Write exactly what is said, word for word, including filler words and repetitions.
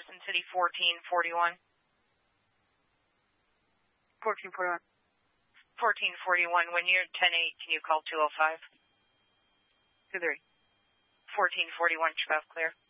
Jefferson City, fourteen forty-one. fourteen forty-one. fourteen forty-one, when you're ten eight, can you call two oh five? two three. fourteen forty-one, Chef, clear.